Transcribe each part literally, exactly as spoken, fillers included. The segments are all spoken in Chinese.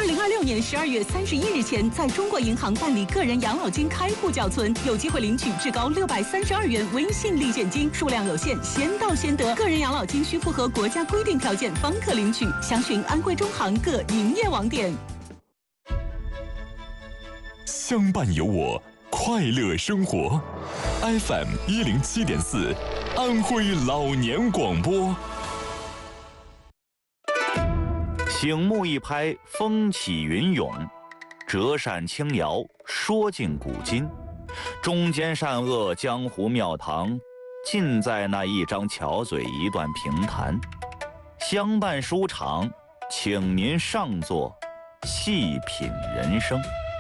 零二六年十二月三十一日前，在中国银行办理个人养老金开户缴存，有机会领取至高六百三十二元微信立现金，数量有限，先到先得。个人养老金需符合国家规定条件方可领取，详询安徽中行各营业网点。 相伴有我，快乐生活。F M 一零七点四，安徽老年广播。 醒目一拍，风起云涌；折扇轻摇，说尽古今。中间善恶，江湖庙堂，尽在那一张巧嘴，一段评弹。相伴书场，请您上座，细品人生。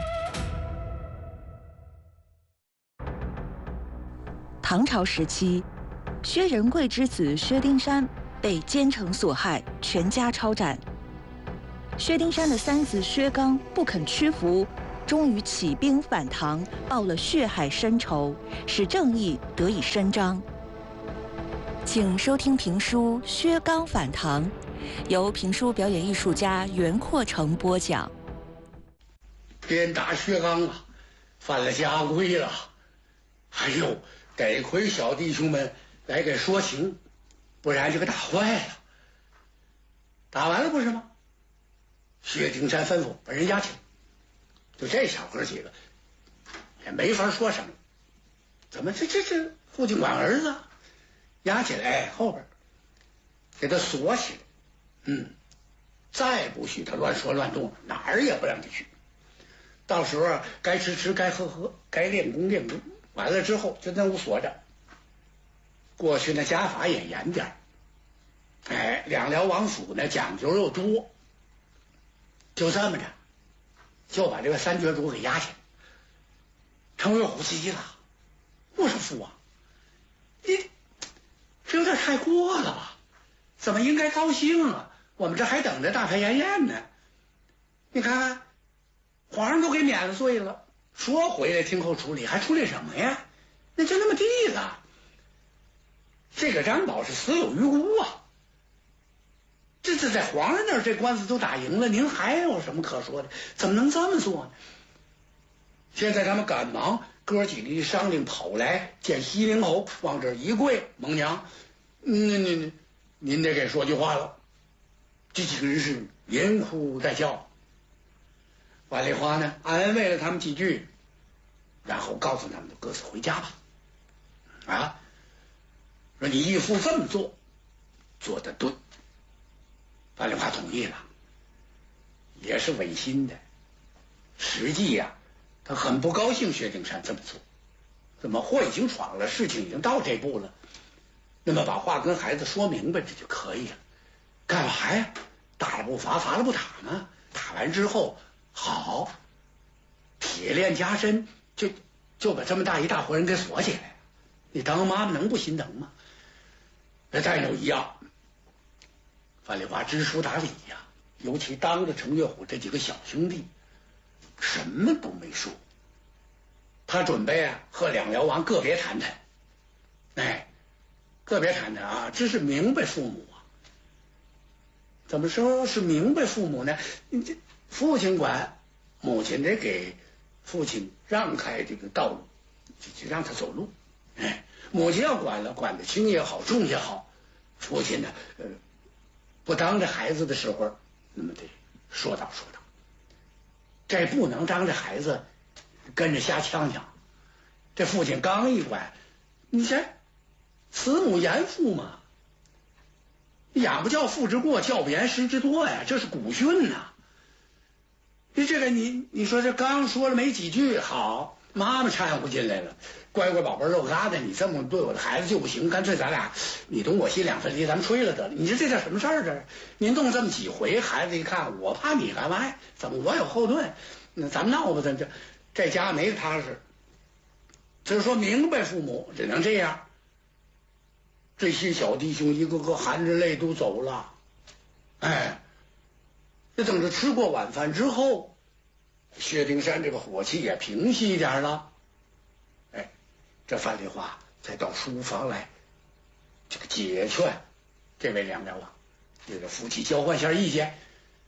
唐朝时期，薛仁贵之子薛丁山被奸臣所害，全家抄斩。薛丁山的三子薛刚不肯屈服，终于起兵反唐，报了血海深仇，使正义得以伸张。请收听评书《薛刚反唐》，由评书表演艺术家袁阔成播讲。 鞭打薛刚了，犯了家规了，哎呦！得亏小弟兄们来给说情，不然就给打坏了。打完了不是吗？薛丁山吩咐把人押起来，就这小哥几个也没法说什么。怎么这这这父亲管儿子押起来，后边给他锁起来，嗯，再不许他乱说乱动，哪儿也不让他去。到时候该吃吃，该喝喝，该练功练功。完了之后就那屋锁着。过去那家法也严点，哎，两辽王府呢讲究又多，就这么着，就把这个三绝主给押起来。程月虎急了，我说父王，你这有点太过了吧？怎么应该高兴啊？我们这还等着大排筵宴呢。你看看，皇上都给免了罪了。说回来听候处理，还处理什么呀？那就那么地了。这个张宝是死有余辜啊！这这在皇上那儿这官司都打赢了，您还有什么可说的？怎么能这么做呢？现在咱们赶忙哥几个一商量，跑来见西陵侯，往这儿一跪，蒙娘，您您您得给说句话了。这几个人是连哭带叫。万里华呢，安慰了他们几句，然后告诉他们各自回家吧。啊，说你义父这么做，做得对。万里华同意了，也是违心的。实际呀、啊，他很不高兴薛丁山这么做。怎么祸已经闯了，事情已经到这步了，那么把话跟孩子说明白，这就可以了。干嘛呀？打了不罚，罚了不打吗？打完之后。好，铁链加身，就就把这么大一大伙人给锁起来，你当妈妈能不心疼吗？那再有一样，范丽华知书达理呀、啊，尤其当着程月虎这几个小兄弟，什么都没说。他准备啊和两辽王个别谈谈，哎，个别谈谈啊，这是明白父母啊。怎么说是明白父母呢？你这。父亲管，母亲得给父亲让开这个道路，就就让他走路。哎，母亲要管了，管得轻也好，重也好，父亲呢，呃，不当着孩子的时候，那么得说道说道。这不能当着孩子跟着瞎呛呛。这父亲刚一管，你这慈母严父嘛，养不教父之过，教不严师之多呀，这是古训呐。你这个你你说这刚说了没几句，好，妈妈掺和进来了，乖乖宝贝肉疙瘩，你这么对我的孩子就不行，干脆咱俩你懂我心两分离，咱们吹了得了。你说这叫什么事儿？这您动这么几回，孩子一看，我怕你干嘛呀？怎么我有后盾？那咱们闹吧，咱这这家没踏实。就是说明白父母只能这样。这些小弟兄一个个含着泪都走了，哎。这等着吃过晚饭之后，薛丁山这个火气也平息一点了。哎，这范丽华才到书房来，这个解劝这位梁辽王，这个夫妻交换一下意见。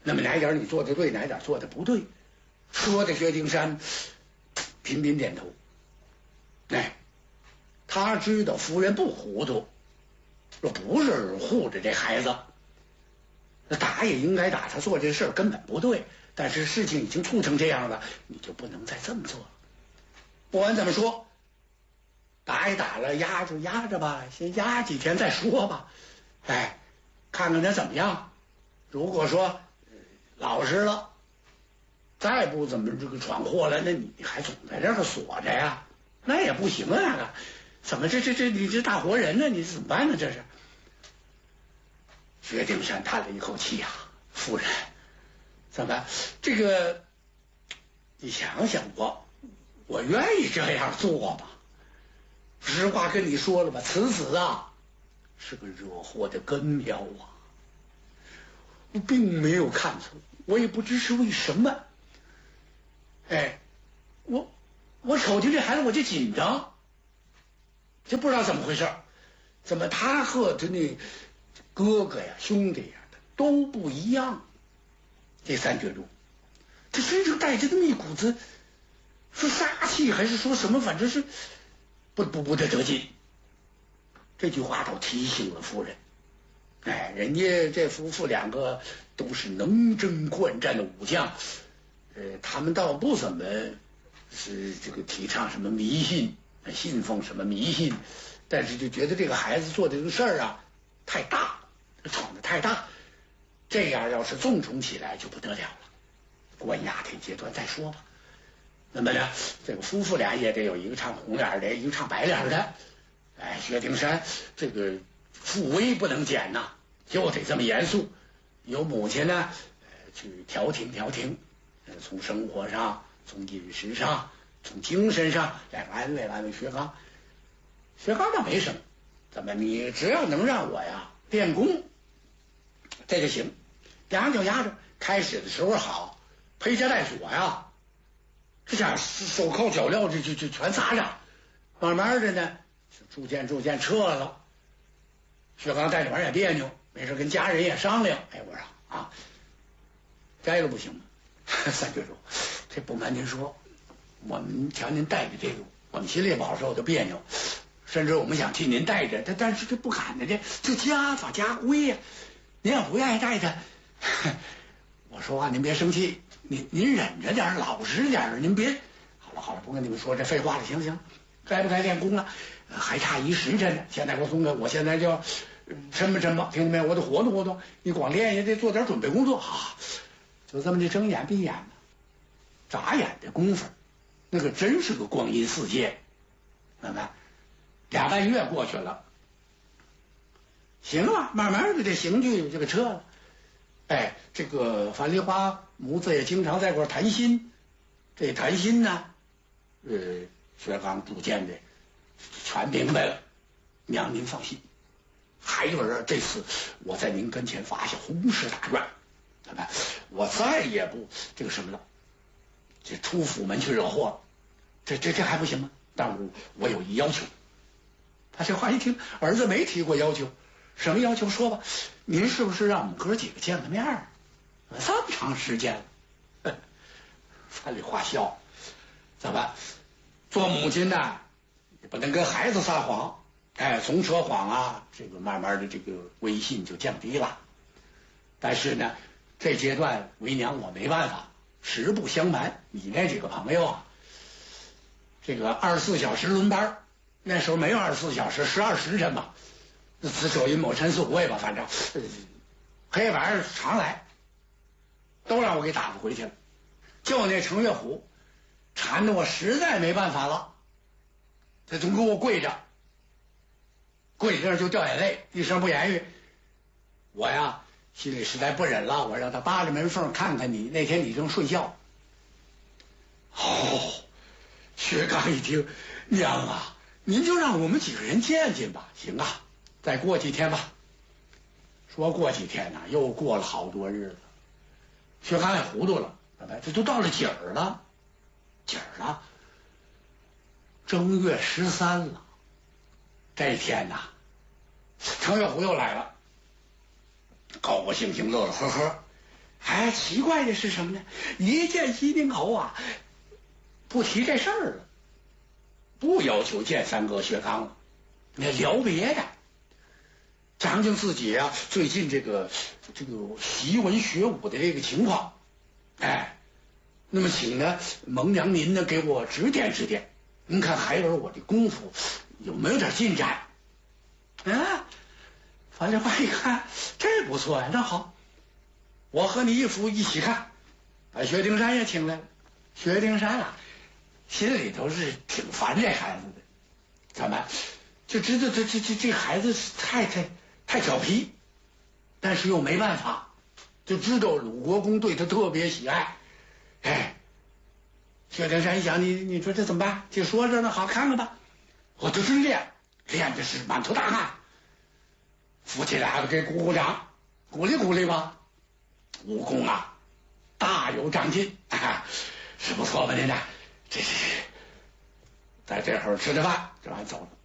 那么哪点你做的对，哪点做的不对？说的薛丁山频频点头。哎，他知道夫人不糊涂，若不是护着这孩子，那打也应该打，他做这事儿根本不对。但是事情已经促成这样了，你就不能再这么做了。不管怎么说，打也打了，压就压着吧，先压几天再说吧。哎，看看他怎么样。如果说老实了，再不怎么这个闯祸了，那你还总在这儿锁着呀？那也不行啊！那个，怎么这这这你这大活人呢？你怎么办呢？这是。薛丁山叹了一口气呀、啊，夫人，怎么这个？你想想我，我愿意这样做吧。实话跟你说了吧，此子啊，是个惹祸的根苗啊。我并没有看错，我也不知是为什么。哎，我我瞅见这孩子我就紧张，就不知道怎么回事，怎么他和他那哥哥呀、兄弟呀都不一样。这三绝中，他身上带着那么一股子，说杀气还是说什么，反正是不不不得得劲。这句话倒提醒了夫人。哎，人家这夫妇两个都是能征惯战的武将，呃，他们倒不怎么是这个提倡什么迷信，信奉什么迷信，但是就觉得这个孩子做的这个事儿啊太大，闯的太大，这样要是纵宠起来就不得了了。关押这阶段再说吧。那么呢，这个夫妇俩也得有一个唱红脸的，一个唱白脸的。哎，薛丁山这个父威不能减呐，就得这么严肃。有母亲呢，呃，去调停调停，呃，从生活上、从饮食上、从精神上来安慰安慰薛刚。薛刚倒没什么，怎么你只要能让我呀练功，这就行。压着压着，开始的时候好，披枷带锁呀，这下手铐脚镣这就就全撒上，慢慢的呢，逐渐逐渐撤了。薛刚带着玩也别扭，没事跟家人也商量。哎，我说啊，摘了不行吗？三绝主，这不瞒您说，我们瞧您带着这个，我们心里也不好受，就别扭。甚至我们想替您带着，但但是这不敢的，这这家法家规呀、啊，您要不愿意带着，我说话您别生气，您您忍着点，老实点，您别。好了好了，不跟你们说这废话了，行不行？该不该练功了？还差一时辰呢。现在给我松开，我现在就要抻吧抻吧，听见没有？我得活动活动。你光练也得做点准备工作啊。就这么的睁眼闭眼呢，眨眼的功夫，那个真是个光阴似箭。慢慢，俩半月过去了，行了，慢慢的这刑具这个撤了。哎，这个樊梨花母子也经常在一块谈心。这谈心呢，呃，薛刚逐渐的全明白了。娘您放心，孩儿啊，这次我在您跟前发下洪誓大愿，怎么我再也不这个什么了，这出府门去惹祸了。这这这还不行吗？但我我有一要求。他这话一听，儿子没提过要求，什么要求说吧？您是不是让我们哥几个见个面儿？这么长时间了。樊梨花笑，怎么做母亲的也不能跟孩子撒谎。哎，从说谎啊，这个慢慢的这个威信就降低了。但是呢，这阶段为娘我没办法，实不相瞒，你那几个朋友啊，这个二十四小时轮班，那时候没有二十四小时，十二时辰吧，子丑寅卯辰巳午未吧，反正、呃、黑晚上常来，都让我给打发回去了。就那程月虎缠得我实在没办法了，他总给我跪着，跪着就掉眼泪，一声不言语。我呀心里实在不忍了，我让他扒着门缝看看你。那天你正睡觉。哦，薛刚一听，娘啊，您就让我们几个人见见吧。行啊，再过几天吧。说过几天呢、啊，又过了好多日子。薛刚也糊涂了，这都到了几儿了？几儿了？正月十三了。这天呐，程月虎又来了，高高兴兴，乐乐呵呵。 哎，奇怪的是什么呢？一见西宁侯啊，不提这事儿了，不要求见三哥薛刚了，那聊别的，讲讲自己啊最近这个这个习文学武的这个情况。哎，那么请呢蒙娘您呢给我指点指点，您看孩儿我的功夫有没有点进展？啊，樊家爸一看这不错呀，那好，我和你一夫一起看，把薛丁山也请来了。薛丁山啊，心里头是挺烦这孩子的，怎么就知道这这这这孩子太太太调皮，但是又没办法，就知道鲁国公对他特别喜爱。哎，薛丁山一想，你你说这怎么办？就说着呢，好看看吧，我就是练练的是满头大汗。夫妻俩给鼓鼓掌，鼓励鼓励吧。武功啊，大有长进，啊，是不错吧？您呢？这是在这会儿吃着饭，吃完走了。